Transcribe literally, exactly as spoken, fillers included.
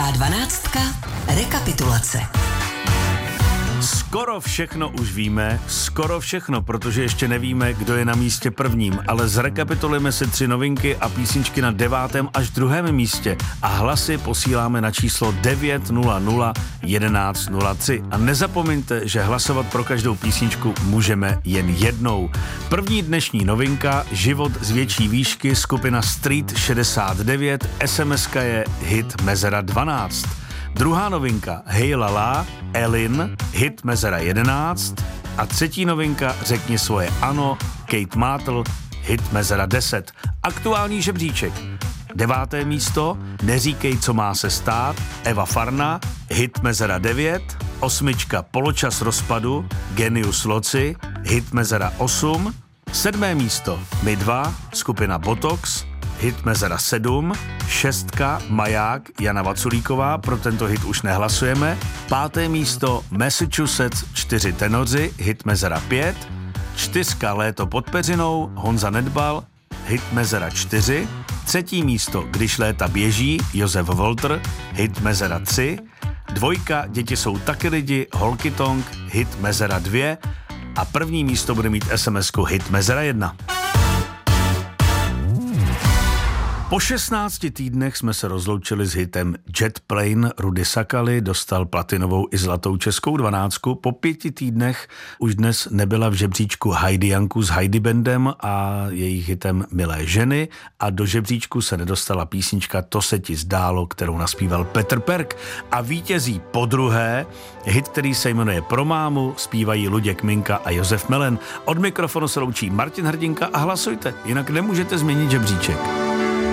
Dobrá dvanáctka. Rekapitulace. Skoro všechno už víme, skoro všechno, protože ještě nevíme, kdo je na místě prvním, ale zrekapitulujeme si tři novinky a písničky na devátém až druhém místě a hlasy posíláme na číslo devět nula nula jedenáct nula tři. A nezapomeňte, že hlasovat pro každou písničku můžeme jen jednou. První dnešní novinka, Život z větší výšky, skupina Street šedesát devět, es em eska je hit Mezera dvanáct. Druhá novinka, Hej Lala, Elin, hit Mezera jedenáct. A třetí novinka, Řekni svoje ano, Kate Martel, hit Mezera deset. Aktuální žebříček. Deváté místo, Neříkej, co má se stát, Eva Farna, hit Mezera devět. Osmička, Poločas rozpadu, Genius Loci, hit Mezera osm. Sedmé místo, My dva, skupina Botox, hit Mezera sedm, šestka Maják Jana Vaculíková, pro tento hit už nehlasujeme, páté místo Massachusetts čtyři tenoři, hit Mezera pět, čtyřka Léto pod peřinou, Honza Nedbal, hit Mezera čtyři, třetí místo Když léta běží, Josef Volter, hit Mezera tři, dvojka Děti jsou taky lidi, Holky Tonk, hit Mezera dva a první místo bude mít es em esku hit Mezera jedna. Po šestnácti týdnech jsme se rozloučili s hitem Jet Plane Rudy Sakaly, dostal platinovou i zlatou českou dvanáctku. Po pěti týdnech už dnes nebyla v žebříčku Heidi Janku s Heidi Bandem a jejich hitem Milé ženy a do žebříčku se nedostala písnička To se ti zdálo, kterou naspíval Petr Perk. A vítězí podruhé hit, který se jmenuje Pro mámu, zpívají Luděk Minka a Josef Melen. Od mikrofonu se loučí Martin Hrdinka a hlasujte, jinak nemůžete změnit žebříček.